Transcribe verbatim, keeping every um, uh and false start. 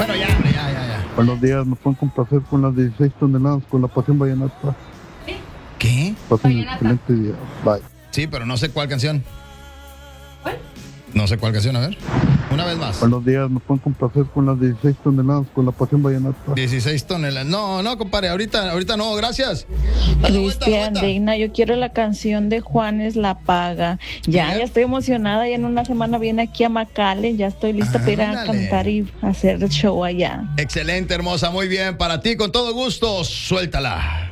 bueno, ya, hombre, ya, ya, ya. Buenos días, ¿me pueden complacer con las dieciséis toneladas con la pasión vallenata? ¿Qué? Pasen un excelente día. Bye. Sí, pero no sé cuál canción. ¿Cuál? No sé cuál canción, a ver. Una vez más. Buenos días, ¿me pueden complacer con las dieciséis toneladas con la pasión vallenata? dieciséis toneladas. No, no, compadre, ahorita, ahorita no, gracias. Dale vuelta, Cristian, vuelta. Digna, yo quiero la canción de Juanes La Paga. Ya, ya estoy emocionada. Ya en una semana viene aquí a McAllen. Ya estoy lista para ir a Ándale. cantar y hacer el show allá. Excelente, hermosa, muy bien. Para ti, con todo gusto, suéltala.